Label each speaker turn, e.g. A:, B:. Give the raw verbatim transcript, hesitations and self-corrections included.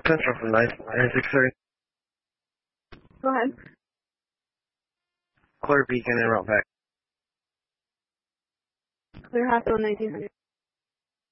A: Central from nine six thirty.
B: Go ahead.
A: Clear Beacon and route back.
B: Clear Hospital nineteen hundred.